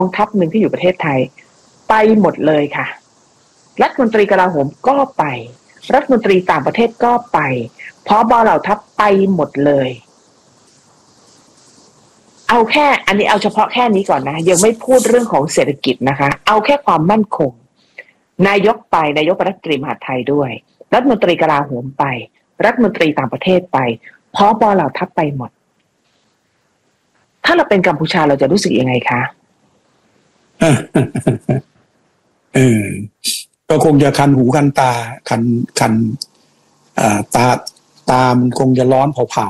กองทัพหนึ่งที่อยู่ประเทศไทยไปหมดเลยค่ะรัฐมนตรีกลาโหมก็ไปรัฐมนตรีต่างประเทศก็ไปผบ.เหล่าทัพไปหมดเลยเอาแค่อันนี้เอาเฉพาะแค่นี้ก่อนนะยังไม่พูดเรื่องของเศรษฐกิจนะคะเอาแค่ความมั่นคงนายกไปนายกรัฐมนตรีมหาดไทยด้วยรัฐมนตรีกลาโหมไปรัฐมนตรีต่างประเทศไปผบ.เหล่าทัพไปหมดถ้าเราเป็นกัมพูชาเราจะรู้สึกยังไงคะก็คงจะคันหูคันตาคันตามันคงจะร้อนเผา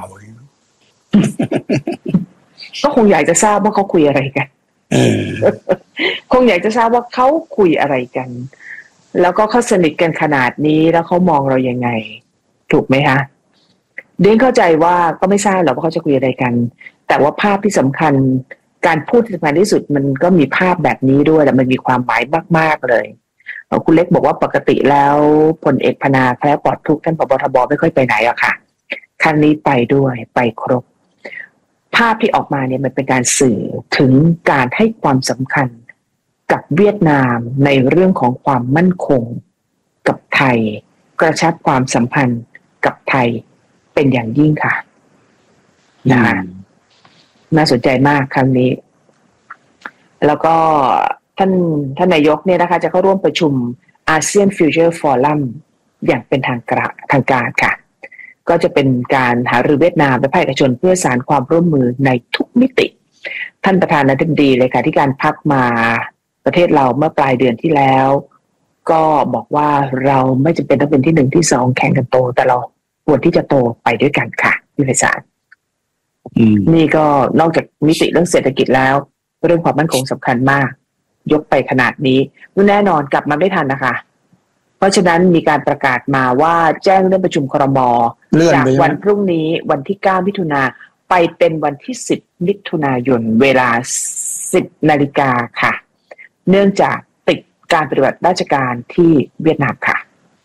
ก็คงอยากจะทราบว่าเขาคุยอะไรกันคงอยากจะทราบว่าเขาคุยอะไรกันแล้วก็เขาสนิทกันขนาดนี้แล้วเขามองเรายังไงถูกไหมคะเด้งเข้าใจว่าก็ไม่ทราบหรอกว่าเขาจะคุยอะไรกันแต่ว่าภาพที่สำคัญการพูดที่สำคัญที่สุดมันก็มีภาพแบบนี้ด้วยแต่มันมีความหมายมากๆเลยคุณเล็กบอกว่าปกติแล้วพลเอกพนาแคล้วปลอดทุกข์ท่านผบ.ทบ.ไม่ค่อยไปไหนอะค่ะครั้งนี้ไปด้วยไปครบภาพที่ออกมาเนี่ยมันเป็นการสื่อถึงการให้ความสำคัญกับเวียดนามในเรื่องของความมั่นคงกับไทยกระชับความสัมพันธ์กับไทยเป็นอย่างยิ่งค่ะนะคะน่าสนใจมากครั้งนี้แล้วก็ท่านนายกเนี่ยนะคะจะเข้าร่วมประชุมอาเซียนฟิวเจอร์ฟอรัมอย่างเป็นทางการค่ะก็จะเป็นการหารือเวียดนามและภาคเอกชนเพื่อสานความร่วมมือในทุกมิติท่านประธานาธิบดีเลยค่ะที่การพักมาประเทศเราเมื่อปลายเดือนที่แล้วก็บอกว่าเราไม่จำเป็นต้องเป็นที่หนึ่งที่สองแข่งกันโตแต่เราควรที่จะโตไปด้วยกันค่ะพี่ไพศาลนี่ก็นอกจากมิติเรื่องเศรษฐกิจแล้วเรื่องความมั่นคงสำคัญมากยกไปขนาดนี้แน่นอนกลับมาไม่ทันนะคะเพราะฉะนั้นมีการประกาศมาว่าแจ้งเรื่องประชุมครม.จากวันพรุ่งนี้วันที่9มิถุนาไปเป็นวันที่10มิถุนายนเวลา10 นาฬิกาค่ะเนื่องจากติดการปฏิบัติราชการที่เวียดนามค่ะ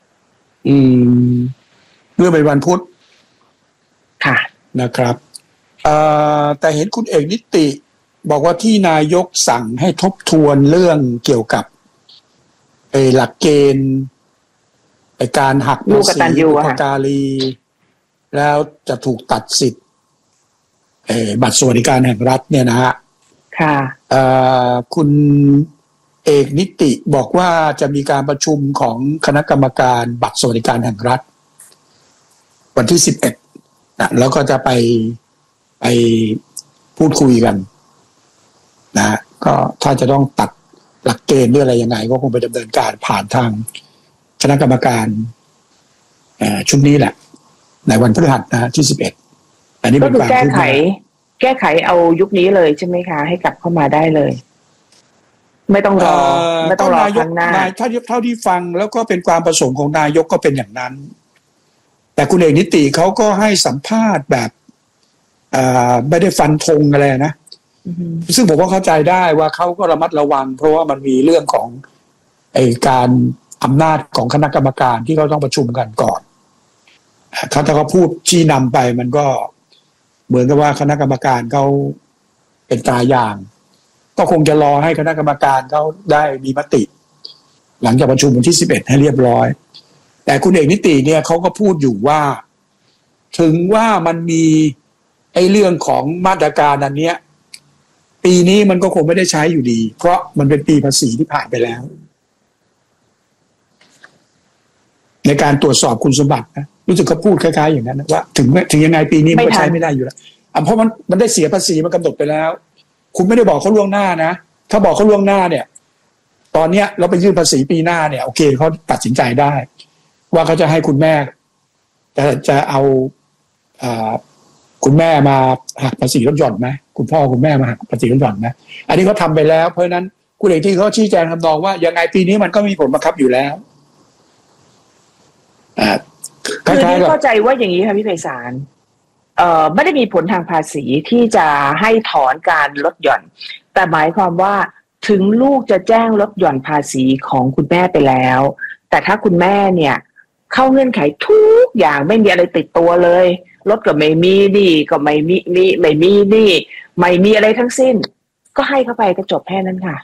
เมื่อเป็นวันพุธค่ะนะครับแต่เห็นคุณเอกนิติบอกว่าที่นายกสั่งให้ทบทวนเรื่องเกี่ยวกับหลักเกณฑ์การหักภาษีบุพการีแล้วจะถูกตัดสิทธิ์บัตรสวัสดิการแห่งรัฐเนี่ยนะฮะค่ะคุณเอกนิติบอกว่าจะมีการประชุมของคณะกรรมการบัตรสวัสดิการแห่งรัฐวันที่11นะแล้วก็จะไปพูดคุยกันนะก็ถ้าจะต้องตัดหลักเกณฑ์หรืออะไรยังไงก็คงไปดำเนินการผ่านทางคณะกรรมการชุดนี้แหละในวันพฤหัสนะที่11อันนี้เป็นการแก้ไขเอายุคนี้เลยใช่ไหมคะให้กลับเข้ามาได้เลยไม่ต้องรอครั้งหน้าเท่าที่ฟังแล้วก็เป็นความประสงค์ของนายกก็เป็นอย่างนั้นแต่คุณเอกนิติเขาก็ให้สัมภาษณ์แบบไม่ได้ฟันธงอะไรนะซึ่งผมก็เข้าใจได้ว่าเขาก็ระมัดระวังเพราะว่ามันมีเรื่องของการอำนาจของคณะกรรมการที่เขาต้องประชุมกันก่อนถ้าเขาพูดชี้นำไปมันก็เหมือนกับว่าคณะกรรมการเขาเป็นตาอย่างก็คงจะรอให้คณะกรรมการเขาได้มีมติหลังจากประชุมวันที่11ให้เรียบร้อยแต่คุณเอกนิติเนี่ยเขาก็พูดอยู่ว่าถึงว่ามันมีเรื่องของมาตรการอันเนี้ยปีนี้มันก็คงไม่ได้ใช้อยู่ดีเพราะมันเป็นปีภาษีที่ผ่านไปแล้วในการตรวจสอบคุณสมบัตินะรู้สึกเขาพูดคล้ายๆอย่างนั้นว่าถึงยังไงปีนี้มันก็ใช้ไม่ได้อยู่แล้วเพราะมันได้เสียภาษีมันกำหนดไปแล้วคุณไม่ได้บอกเขาล่วงหน้านะถ้าบอกเขาล่วงหน้าเนี่ยตอนเนี้ยเราไปยื่นภาษีปีหน้าเนี่ยโอเคเขาตัดสินใจได้ว่าเขาจะให้คุณแม่จะเอาคุณแม่มาหักภาษีลดหย่อนไหมคุณพ่อคุณแม่มาหักภาษีลดหย่อนไหมอันนี้เขาทำไปแล้วเพราะฉะนั้นคุณเอกที่เขาชี้แจงทำนองว่ายังไงปีนี้มันก็มีผลบังคับอยู่แล้วคือที่เข้าใจว่าอย่างนี้ค่ะพี่ไพศาลไม่ได้มีผลทางภาษีที่จะให้ถอนการลดหย่อนแต่หมายความว่าถึงลูกจะแจ้งลดหย่อนภาษีของคุณแม่ไปแล้วแต่ถ้าคุณแม่เนี่ยเข้าเงื่อนไขทุกอย่างไม่มีอะไรติดตัวเลยรถก็ไม่มีนี่ก็ไม่มีนี่ไม่มีอะไรทั้งสิ้นก็ให้เข้าไปก็จบแค่นั้นค่ะ